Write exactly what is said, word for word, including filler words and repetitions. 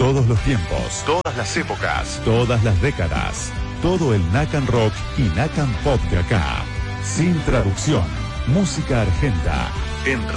Todos los tiempos, Todas las épocas. todas las décadas, todo el Nacan Rock y Nacan Pop de acá. Sin traducción, música argenta. En